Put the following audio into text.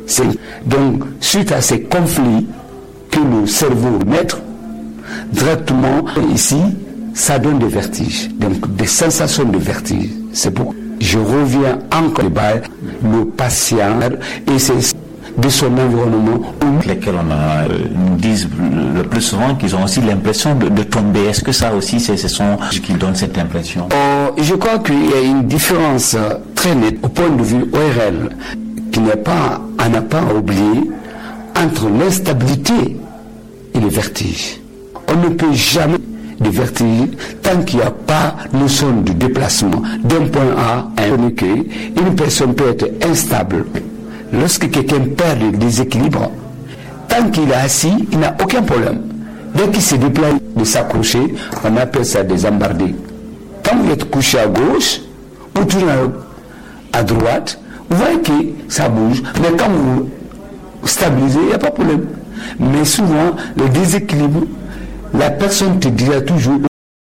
Donc, suite à ces conflits que le cerveau naître, directement ici, ça donne des vertiges, donc des sensations de vertige. C'est pourquoi je reviens encore le patient et c'est de son environnement. Lesquels nous disent le plus souvent qu'ils ont aussi l'impression de tomber. Est-ce que ça aussi, ce sont ce qui donne cette impression? Je crois qu'il y a une différence très nette au point de vue ORL qui n'a pas à oublier entre l'instabilité et le vertige. On ne peut jamais de vertige tant qu'il n'y a pas notion de déplacement d'un point A à un point. Une personne peut être instable. Lorsque quelqu'un perd le déséquilibre, tant qu'il est assis, il n'a aucun problème. Dès qu'il se déplace de s'accrocher, on appelle ça des embardés. Quand vous êtes couché à gauche, ou toujours à droite, vous voyez que ça bouge. Mais quand vous stabilisez, il n'y a pas de problème. Mais souvent, le déséquilibre, la personne te dira toujours,